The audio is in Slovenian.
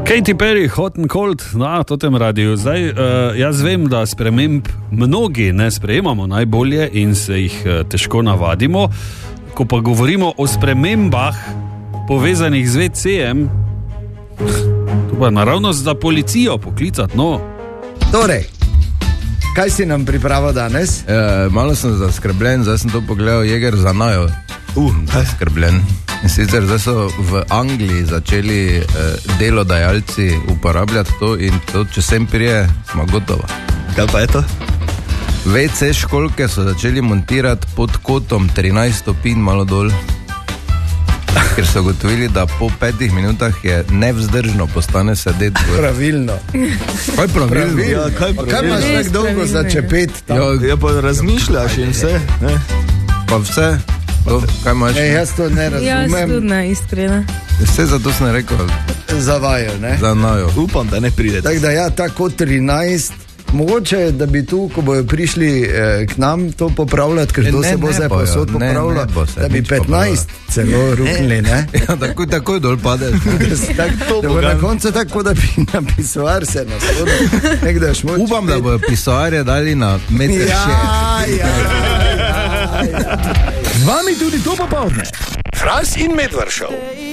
Katy Perry, Hot and Cold na totem radiju. Zdaj, jaz vem, da sprememb mnogi ne sprejemamo najbolje in se jih težko navadimo. Ko pa govorimo o spremembah povezanih z WC-jem, to pa naravnost za policijo poklicati, no. Torej, kaj si nam pripravil danes? Malo sem zaskrbljen, zdaj sem to pogledal, Jeger za najo. Zaskrbljen. In sicer zdaj so v Angliji začeli delodajalci uporabljati to in to, če sem prije, smo gotova. Kaj pa je to? WC školke so začeli montirati pod kotom 13 stopinj malo dol, ker so gotovili, da po 5 minutah je nevzdržno postane sedeti. Pravilno. Kaj pravilno? Ja, Kaj imaš tako dolgo začepeti tam? Ja, pa razmišljaš in vse. Ne? Pa vse? To, kaj imaš? Jaz to ne razumem. Jaz tudi ne, iskreno. Vse zato sem rekel. Zavajo, ne? Za najo. Upam, da ne pride. Tako da ja, tako 13. Mogoče, da bi tu, ko bojo prišli k nam to popravljati, ker to se bo zdaj posod popravljati, da bi 15 celo ruknili, ne? Ja, takoj dol padeš. Da bo na koncu tako, da bi na pisoar se naspodil. Upam, da bojo pisoarje dali na meter 6. Z vami tudi to popoldne. Fras in Medvard Show.